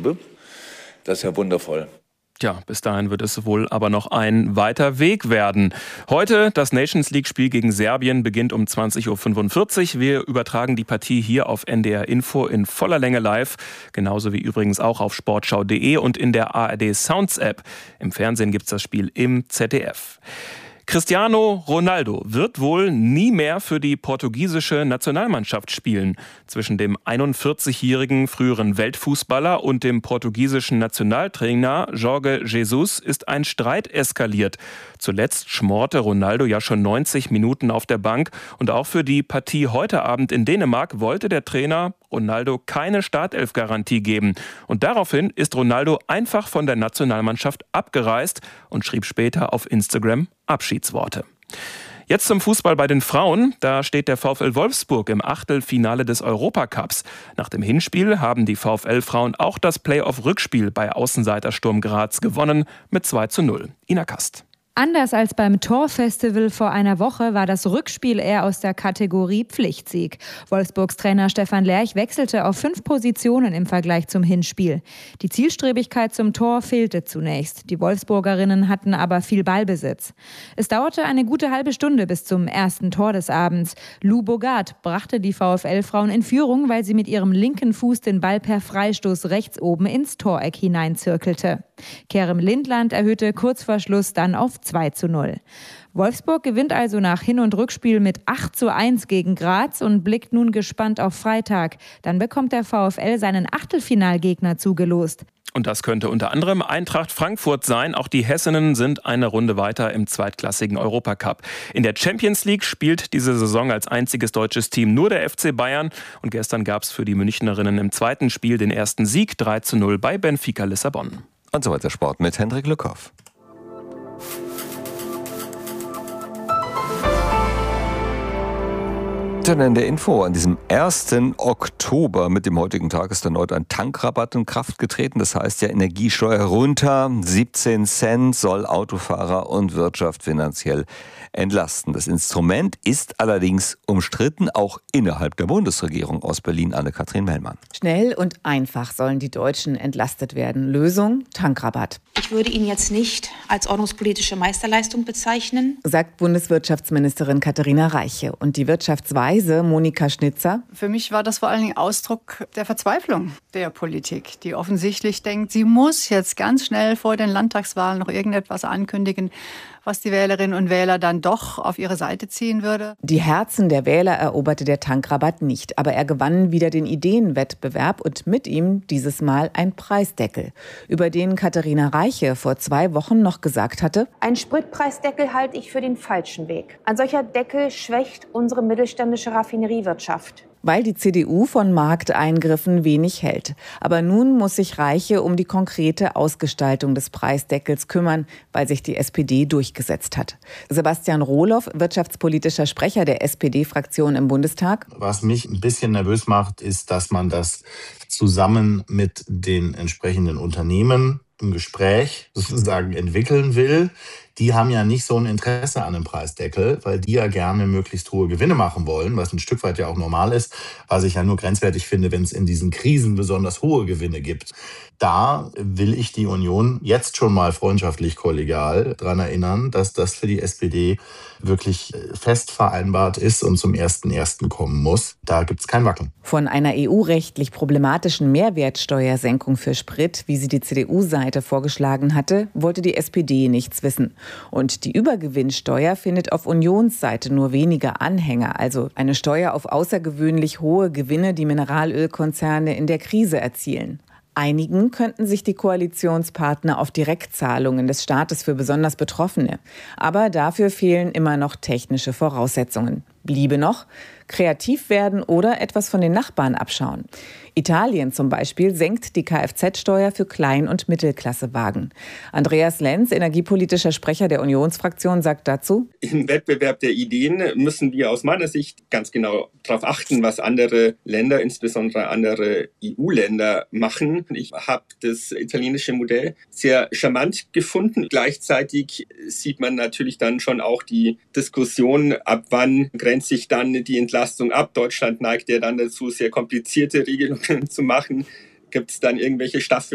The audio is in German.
liebe. Das ist ja wundervoll. Tja, bis dahin wird es wohl aber noch ein weiter Weg werden. Heute das Nations-League-Spiel gegen Serbien beginnt um 20.45 Uhr. Wir übertragen die Partie hier auf NDR Info in voller Länge live. Genauso wie übrigens auch auf sportschau.de und in der ARD Sounds App. Im Fernsehen gibt's das Spiel im ZDF. Cristiano Ronaldo wird wohl nie mehr für die portugiesische Nationalmannschaft spielen. Zwischen dem 41-jährigen früheren Weltfußballer und dem portugiesischen Nationaltrainer Jorge Jesus ist ein Streit eskaliert. Zuletzt schmorte Ronaldo ja schon 90 Minuten auf der Bank und auch für die Partie heute Abend in Dänemark wollte der Trainer Ronaldo keine Startelf-Garantie geben. Und daraufhin ist Ronaldo einfach von der Nationalmannschaft abgereist und schrieb später auf Instagram Abschiedsworte. Jetzt zum Fußball bei den Frauen. Da steht der VfL Wolfsburg im Achtelfinale des Europacups. Nach dem Hinspiel haben die VfL-Frauen auch das Playoff-Rückspiel bei Außenseiter Sturm Graz gewonnen mit 2:0. Ina Kast. Anders als beim Torfestival vor einer Woche war das Rückspiel eher aus der Kategorie Pflichtsieg. Wolfsburgs Trainer Stefan Lerch wechselte auf 5 Positionen im Vergleich zum Hinspiel. Die Zielstrebigkeit zum Tor fehlte zunächst. Die Wolfsburgerinnen hatten aber viel Ballbesitz. Es dauerte eine gute halbe Stunde bis zum ersten Tor des Abends. Lou Bogart brachte die VfL-Frauen in Führung, weil sie mit ihrem linken Fuß den Ball per Freistoß rechts oben ins Toreck hineinzirkelte. Kerem Lindland erhöhte kurz vor Schluss dann auf 2:0. Wolfsburg gewinnt also nach Hin- und Rückspiel mit 8:1 gegen Graz und blickt nun gespannt auf Freitag. Dann bekommt der VfL seinen Achtelfinalgegner zugelost. Und das könnte unter anderem Eintracht Frankfurt sein. Auch die Hessinnen sind eine Runde weiter im zweitklassigen Europacup. In der Champions League spielt diese Saison als einziges deutsches Team nur der FC Bayern. Und gestern gab es für die Münchnerinnen im zweiten Spiel den ersten Sieg 3:0 bei Benfica Lissabon. Und so weiter Sport mit Hendrik Lückhoff. Dann in der Info. An diesem 1. Oktober mit dem heutigen Tag ist erneut ein Tankrabatt in Kraft getreten. Das heißt ja Energiesteuer runter. 17 Cent soll Autofahrer und Wirtschaft finanziell entlasten. Das Instrument ist allerdings umstritten, auch innerhalb der Bundesregierung. Aus Berlin Anne-Kathrin Mellmann. Schnell und einfach sollen die Deutschen entlastet werden. Lösung: Tankrabatt. Ich würde ihn jetzt nicht als ordnungspolitische Meisterleistung bezeichnen, sagt Bundeswirtschaftsministerin Katharina Reiche. Und die Wirtschaftsweise Monika Schnitzer: Für mich war das vor allen Dingen Ausdruck der Verzweiflung der Politik, die offensichtlich denkt, sie muss jetzt ganz schnell vor den Landtagswahlen noch irgendetwas ankündigen, was die Wählerinnen und Wähler dann doch auf ihre Seite ziehen würde. Die Herzen der Wähler eroberte der Tankrabatt nicht, aber er gewann wieder den Ideenwettbewerb und mit ihm dieses Mal ein Preisdeckel, über den Katharina Reiche vor 2 Wochen noch gesagt hatte: Ein Spritpreisdeckel halte ich für den falschen Weg. Ein solcher Deckel schwächt unsere mittelständische Raffineriewirtschaft. Weil die CDU von Markteingriffen wenig hält. Aber nun muss sich Reiche um die konkrete Ausgestaltung des Preisdeckels kümmern, weil sich die SPD durchgesetzt hat. Sebastian Rohloff, wirtschaftspolitischer Sprecher der SPD-Fraktion im Bundestag. Was mich ein bisschen nervös macht, ist, dass man das zusammen mit den entsprechenden Unternehmen im Gespräch sozusagen entwickeln will. Die haben ja nicht so ein Interesse an einem Preisdeckel, weil die ja gerne möglichst hohe Gewinne machen wollen, was ein Stück weit ja auch normal ist, was ich ja nur grenzwertig finde, wenn es in diesen Krisen besonders hohe Gewinne gibt. Da will ich die Union jetzt schon mal freundschaftlich kollegial daran erinnern, dass das für die SPD wirklich fest vereinbart ist und zum 1.1. kommen muss. Da gibt es kein Wackeln. Von einer EU-rechtlich problematischen Mehrwertsteuersenkung für Sprit, wie sie die CDU-Seite vorgeschlagen hatte, wollte die SPD nichts wissen. Und die Übergewinnsteuer findet auf Unionsseite nur wenige Anhänger, also eine Steuer auf außergewöhnlich hohe Gewinne, die Mineralölkonzerne in der Krise erzielen. Einigen könnten sich die Koalitionspartner auf Direktzahlungen des Staates für besonders Betroffene. Aber dafür fehlen immer noch technische Voraussetzungen. Bliebe noch: kreativ werden oder etwas von den Nachbarn abschauen. Italien zum Beispiel senkt die Kfz-Steuer für Klein- und Mittelklassewagen. Andreas Lenz, energiepolitischer Sprecher der Unionsfraktion, sagt dazu: Im Wettbewerb der Ideen müssen wir aus meiner Sicht ganz genau darauf achten, was andere Länder, insbesondere andere EU-Länder, machen. Ich habe das italienische Modell sehr charmant gefunden. Gleichzeitig sieht man natürlich dann schon auch die Diskussion, ab wann grenzt sich dann die Entlastung ab. Deutschland neigt ja dann dazu, sehr komplizierte Regelungen zu machen. Gibt es dann irgendwelche Staffeln